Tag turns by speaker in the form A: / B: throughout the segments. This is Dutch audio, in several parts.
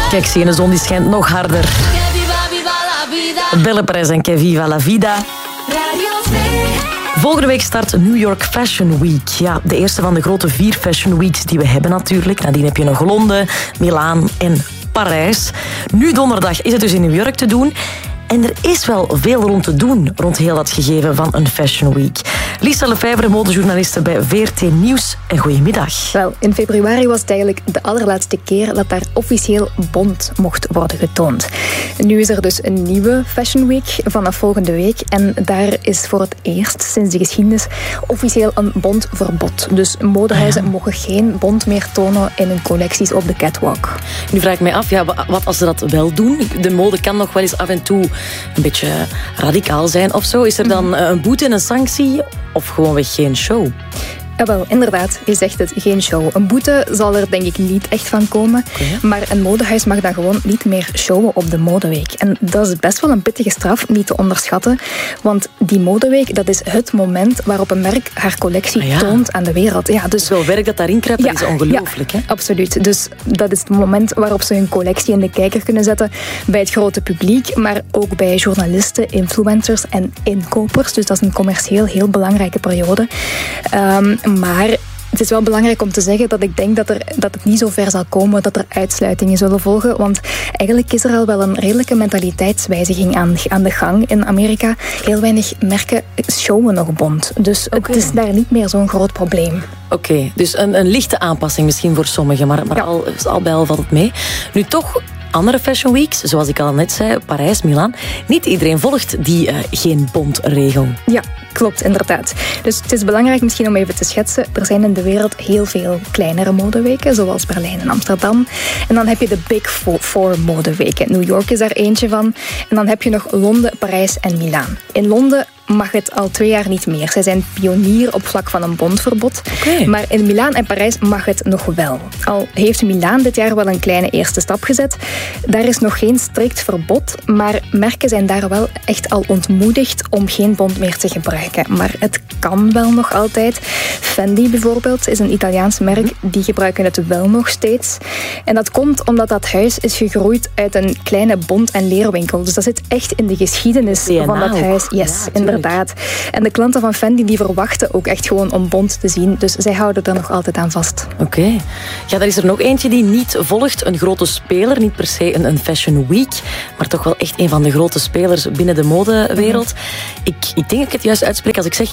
A: Kijk, zie je, de zon die schijnt nog harder. Belle Perez en Que Viva la Vida. Volgende week start New York Fashion Week. Ja, de eerste van de grote 4 Fashion Weeks die we hebben natuurlijk. Nadien heb je nog Londen, Milaan en Parijs. Nu donderdag is het dus in New York te doen. En er is wel veel rond te doen rond heel dat gegeven van een Fashion Week. Lisa Lefebvre, modejournaliste bij VRT Nieuws. En goedemiddag.
B: Wel, in februari was het eigenlijk de allerlaatste keer dat daar officieel Bond mocht worden getoond. Nu is er dus een nieuwe Fashion Week vanaf volgende week. En daar is voor het eerst sinds de geschiedenis officieel een Bondverbod. Dus modehuizen mogen geen Bond meer tonen in hun collecties op de catwalk.
A: Nu vraag ik mij af, ja, wat als ze dat wel doen? De mode kan nog wel eens af en toe een beetje radicaal zijn of zo. Is er dan een boete en een sanctie of gewoonweg geen show?
B: Jawel, inderdaad. Je zegt het, geen show. Een boete zal er denk ik niet echt van komen. Maar een modehuis mag dan gewoon niet meer showen op de modeweek. En dat is best wel een pittige straf, niet te onderschatten. Want die modeweek, dat is het moment waarop een merk haar collectie toont aan de wereld. Ja, dus
A: wel werk dat daarin kruipt, dat is ongelooflijk.
B: Ja, absoluut. Dus dat is het moment waarop ze hun collectie in de kijker kunnen zetten bij het grote publiek, maar ook bij journalisten, influencers en inkopers. Dus dat is een commercieel heel belangrijke periode. Maar het is wel belangrijk om te zeggen dat ik denk dat het niet zo ver zal komen dat er uitsluitingen zullen volgen. Want eigenlijk is er al wel een redelijke mentaliteitswijziging aan de gang in Amerika. Heel weinig merken showen nog Bond. Dus het is daar niet meer zo'n groot probleem.
A: Oké, dus een lichte aanpassing misschien voor sommigen, maar al bij al valt het mee. Nu toch andere Fashion Weeks, zoals ik al net zei, Parijs, Milaan. Niet iedereen volgt die geen Bondregel.
B: Ja, klopt, inderdaad. Dus het is belangrijk misschien om even te schetsen. Er zijn in de wereld heel veel kleinere modeweken, zoals Berlijn en Amsterdam. En dan heb je de Big Four modeweken. New York is daar eentje van. En dan heb je nog Londen, Parijs en Milaan. In Londen mag het al 2 jaar niet meer. Zij zijn pionier op vlak van een Bondverbod. Maar in Milaan en Parijs mag het nog wel. Al heeft Milaan dit jaar wel een kleine eerste stap gezet. Daar is nog geen strikt verbod, maar merken zijn daar wel echt al ontmoedigd om geen Bond meer te gebruiken. Maar het kan wel nog altijd. Fendi bijvoorbeeld is een Italiaans merk, die gebruiken het wel nog steeds. En dat komt omdat dat huis is gegroeid uit een kleine Bond- en leerwinkel. Dus dat zit echt in de geschiedenis van dat huis. Yes, inderdaad. En de klanten van Fendi die verwachten ook echt gewoon om Bond te zien. Dus zij houden er nog altijd aan vast.
A: Oké. Ja, daar is er nog eentje die niet volgt. Een grote speler. Niet per se een Fashion Week. Maar toch wel echt een van de grote spelers binnen de modewereld. Ik denk dat ik het juist uitspreek als ik zeg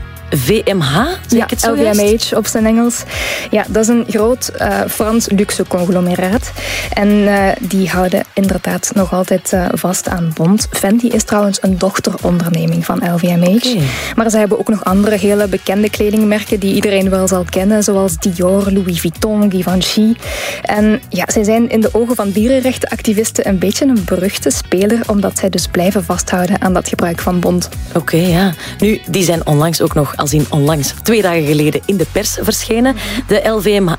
A: LVMH, zeg ik het zo
B: LVMH
A: juist?
B: Op zijn Engels. Ja, dat is een groot Frans luxe conglomeraat. En die houden inderdaad nog altijd vast aan Bond. Fendi is trouwens een dochteronderneming van LVMH. Maar ze hebben ook nog andere hele bekende kledingmerken die iedereen wel zal kennen, zoals Dior, Louis Vuitton, Givenchy. En ja, zij zijn in de ogen van dierenrechtenactivisten een beetje een beruchte speler, omdat zij dus blijven vasthouden aan dat gebruik van Bond.
A: Oké, ja. Nu, die zijn onlangs ook nog, als in onlangs, 2 dagen geleden in de pers verschenen. De LVMH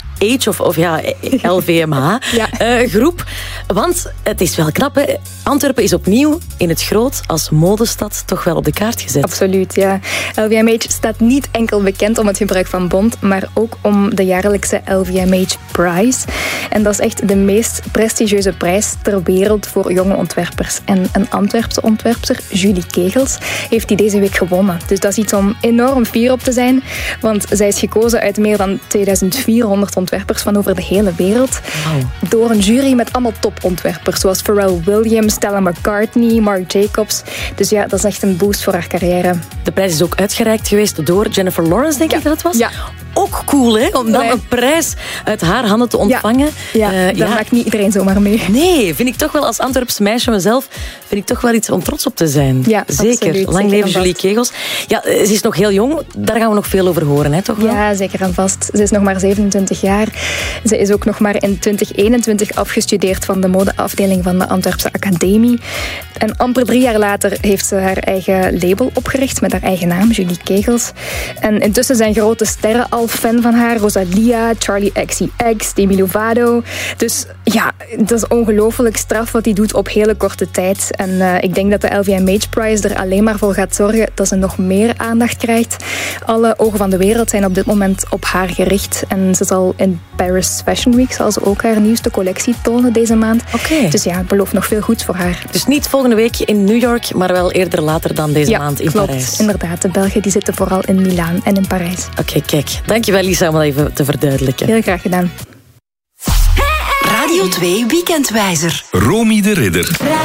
A: groep. Want het is wel knap, hè? Antwerpen is opnieuw in het groot als modestad toch wel op de kaart gezet.
B: Absoluut, ja. LVMH staat niet enkel bekend om het gebruik van Bond, maar ook om de jaarlijkse LVMH Prize. En dat is echt de meest prestigieuze prijs ter wereld voor jonge ontwerpers. En een Antwerpse ontwerpster, Julie Kegels, heeft die deze week gewonnen. Dus dat is iets om enorm fier op te zijn, want zij is gekozen uit meer dan 2400 ontwerpers van over de hele wereld. Wow. Door een jury met allemaal topontwerpers, zoals Pharrell Williams, Stella McCartney, Marc Jacobs. Dus ja, dat is echt een boost voor haar carrière.
A: De prijs is ook uitgereikt geweest door Jennifer Lawrence, denk ik dat het was?
B: Ja.
A: Ook cool, hè? Om dan een prijs uit haar handen te ontvangen.
B: Daar maakt niet iedereen zomaar mee.
A: Nee, vind ik toch wel als Antwerps meisje mezelf, vind ik toch wel iets om trots op te zijn.
B: Ja,
A: zeker.
B: Absoluut,
A: lang leven Julie Kegels. Ja, ze is nog heel jong, daar gaan we nog veel over horen, hè, toch wel?
B: Ja, zeker en vast. Ze is nog maar 27 jaar. Ze is ook nog maar in 2021 afgestudeerd van de modeafdeling van de Antwerpse Academie. En amper 3 jaar later heeft ze haar eigen label opgericht met haar eigen naam, Julie Kegels. En intussen zijn grote sterren al al fan van haar. Rosalia, Charli XCX, Demi Lovato. Dus ja, dat is ongelooflijk straf wat hij doet op hele korte tijd. En ik denk dat de LVMH Prize er alleen maar voor gaat zorgen dat ze nog meer aandacht krijgt. Alle ogen van de wereld zijn op dit moment op haar gericht. En ze zal in Paris Fashion Week zal ze ook haar nieuwste collectie tonen deze maand.
A: Okay.
B: Dus ja, het belooft nog veel goeds voor haar.
A: Dus niet volgende week in New York, maar wel eerder later dan deze maand in
B: klopt,
A: Parijs.
B: Inderdaad. De Belgen die zitten vooral in Milaan en in Parijs.
A: Oké, kijk. Dankjewel Lisa om dat even te verduidelijken.
B: Heel graag gedaan.
C: Radio 2 Weekendwijzer.
D: Romy de Ridder.